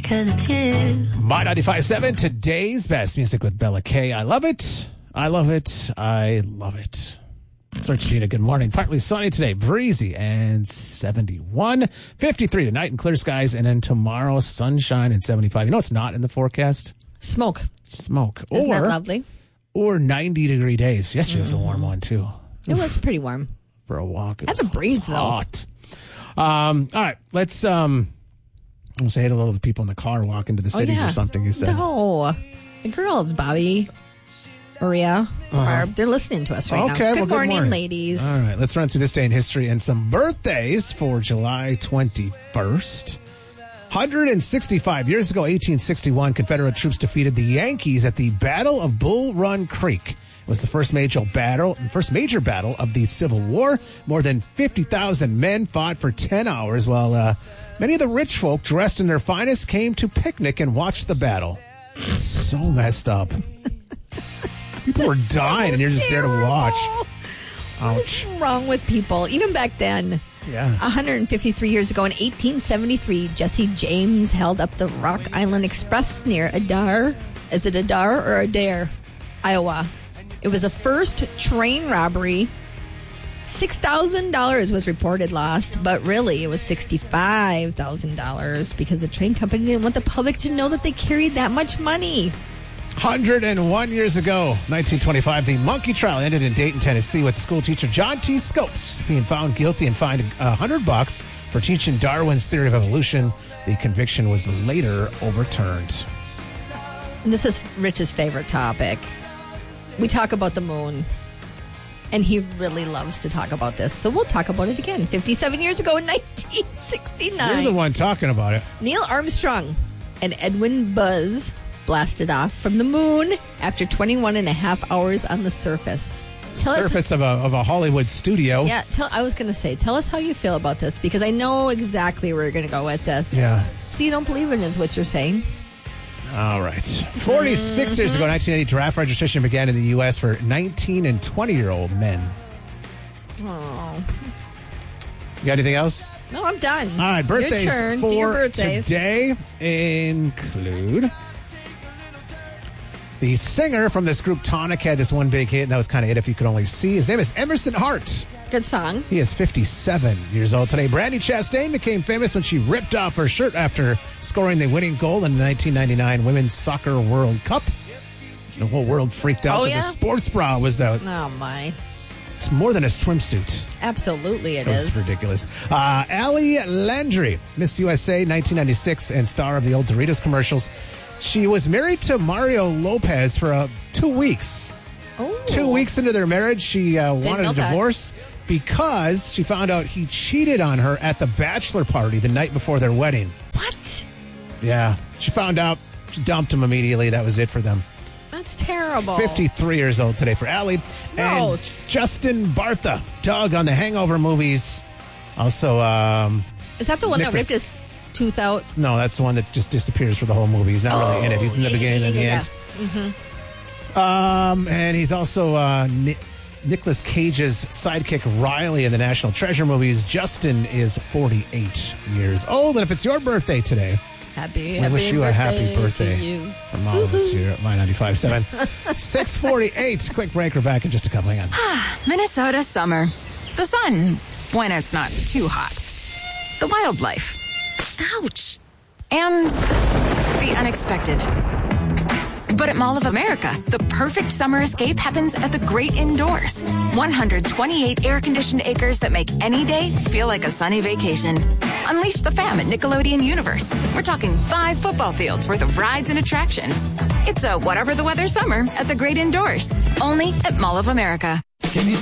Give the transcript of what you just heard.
'cause it's you. My 95.7, today's best music with Bella K. I love it. I love it. I love it. Search Gina, good morning. Partly sunny today, breezy and 71. 53 tonight and clear skies. And then tomorrow, sunshine and 75. You know what's not in the forecast? Smoke. Isn't that lovely? Or 90-degree days. Yesterday was a warm one, too. It was pretty warm. For a walk. That's a breeze, though. Hot. All right, let's say hey to a little of the people in the car walking to the cities or something, you said. No. The girls, Bobby, Maria, Barb, they're listening to us right now. Good morning, ladies. All right, let's run through this day in history and some birthdays for July 21st. 165 years ago, 1861, Confederate troops defeated the Yankees at the Battle of Bull Run Creek. It was the first major battle of the Civil War. More than 50,000 men fought for 10 hours while many of the rich folk dressed in their finest came to picnic and watch the battle. It's so messed up. People were dying and you're just there to watch. Ouch. What's wrong with people? Even back then. Yeah. 153 years ago in 1873, Jesse James held up the Rock Island Express near Adair. Is it Adair or Adair, Iowa? It was the first train robbery. $6,000 was reported lost, but really it was $65,000 because the train company didn't want the public to know that they carried that much money. 101 years ago, 1925, the monkey trial ended in Dayton, Tennessee, with school teacher John T. Scopes being found guilty and fined $100 for teaching Darwin's theory of evolution. The conviction was later overturned. This is Rich's favorite topic. We talk about the moon, and he really loves to talk about this. So we'll talk about it again. 57 years ago in 1969. You're the one talking about it. Neil Armstrong and Edwin Buzz blasted off from the moon after 21 and a half hours on the surface. Surface of a Hollywood studio. Yeah, I was going to say, tell us how you feel about this, because I know exactly where you're going to go with this. Yeah. So you don't believe in it is what you're saying? All right. 46 years ago, 1980, draft registration began in the U.S. for 19 and 20-year-old men. Oh. You got anything else? No, I'm done. All right, birthdays your turn. for Do your birthdays. Today include the singer from this group, Tonic, had this one big hit, and that was kind of it if you could only see. His name is Emerson Hart. Good song. He is 57 years old today. Brandi Chastain became famous when she ripped off her shirt after scoring the winning goal in the 1999 Women's Soccer World Cup. The whole world freaked out because a sports bra was out. Oh, my. It's more than a swimsuit. Absolutely it is. It's ridiculous. Ali Landry, Miss USA 1996 and star of the old Doritos commercials. She was married to Mario Lopez for 2 weeks. Oh. 2 weeks into their marriage, she wanted a divorce because she found out he cheated on her at the bachelor party the night before their wedding. What? Yeah. She found out. She dumped him immediately. That was it for them. That's terrible. 53 years old today for Allie. And Justin Bartha, Doug on the Hangover movies. Also, is that the one that ripped his tooth out? No, that's the one that just disappears for the whole movie. He's not really in it. He's in the beginning and the end. Mm-hmm. And he's also Nicolas Cage's sidekick Riley in the National Treasure movies. Justin is 48 years old. And if it's your birthday today, we wish you a happy birthday from all of us here at My 95.7. 6:48. Quick break. We're back in just a couple. Hang on. Minnesota summer. The sun, when it's not too hot. The wildlife. Ouch. And the unexpected. But at Mall of America, the perfect summer escape happens at the Great Indoors. 128 air-conditioned acres that make any day feel like a sunny vacation. Unleash the fam at Nickelodeon Universe. We're talking 5 football fields worth of rides and attractions. It's a whatever the weather summer at the Great Indoors. Only at Mall of America.